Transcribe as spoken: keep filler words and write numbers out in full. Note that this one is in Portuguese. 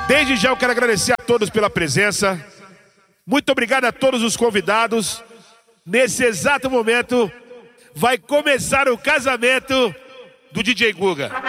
Desde já eu quero agradecer a todos pela presença. Muito obrigado a todos os convidados. Nesse exato momento vai começar o casamento do D J Guga.